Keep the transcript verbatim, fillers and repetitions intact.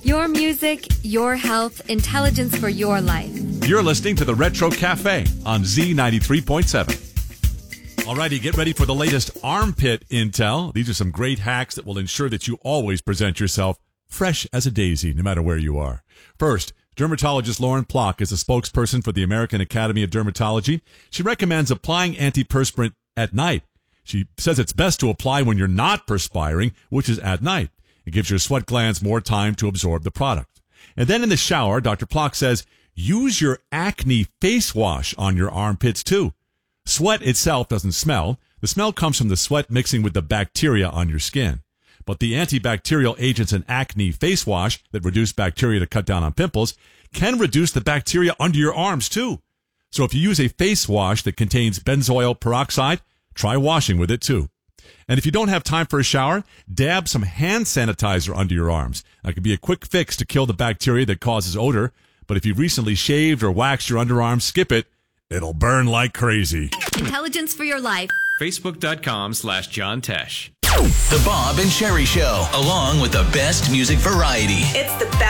Your music, your health, intelligence for your life. You're listening to the Retro Cafe on Z ninety-three point seven. Alrighty, get ready for the latest armpit intel. These are some great hacks that will ensure that you always present yourself fresh as a daisy, no matter where you are. First, dermatologist Lauren Plock is a spokesperson for the American Academy of Dermatology. She recommends applying antiperspirant at night. She says it's best to apply when you're not perspiring, which is at night. It gives your sweat glands more time to absorb the product. And then in the shower, Doctor Plock says, use your acne face wash on your armpits too. Sweat itself doesn't smell. The smell comes from the sweat mixing with the bacteria on your skin. But the antibacterial agents in acne face wash that reduce bacteria to cut down on pimples can reduce the bacteria under your arms too. So if you use a face wash that contains benzoyl peroxide, try washing with it too. And if you don't have time for a shower, dab some hand sanitizer under your arms. That could be a quick fix to kill the bacteria that causes odor. But if you've recently shaved or waxed your underarms, skip it. It'll burn like crazy. Intelligence for your life. Facebook.com slash John Tesh. The Bob and Sherry Show, along with the best music variety. It's the best.